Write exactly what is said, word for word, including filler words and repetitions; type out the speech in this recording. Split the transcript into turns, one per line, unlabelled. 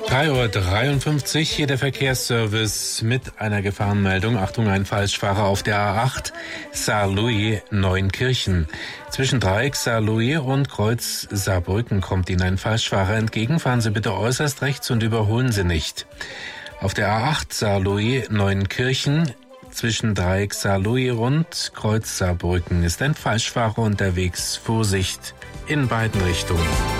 drei Uhr dreiundfünfzig, hier der Verkehrsservice mit einer Gefahrenmeldung. Achtung, ein Falschfahrer auf der A acht, Saarlouis Neunkirchen. Zwischen Dreieck Saarlouis und Kreuz Saarbrücken kommt Ihnen ein Falschfahrer entgegen. Fahren Sie bitte äußerst rechts und überholen Sie nicht. Auf der A acht Saarlouis Neunkirchen zwischen Dreieck Saarlouis und Kreuz Saarbrücken ist ein Falschfahrer unterwegs. Vorsicht in beiden Richtungen.